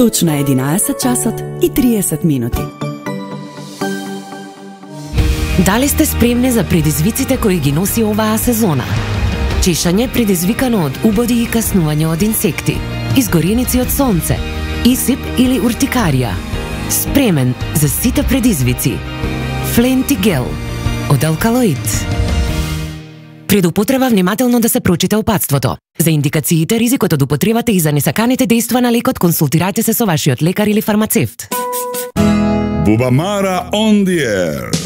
Точно 11 часот и 30 минути. Дали сте спремни за предизвиците кои ги носи оваа сезона? Чешање предизвикано од убоди и каснување од инсекти, изгореници од сонце, исип или уртикарија. Спремен за сите предизвици. Флентигел од алкалоид. Пред употреба внимателно да се прочита упатството. За индикациите, ризикот од употребата и за несаканите дејства на лекот, консултирајте се со вашиот лекар или фармацевт. Бубамара on the air.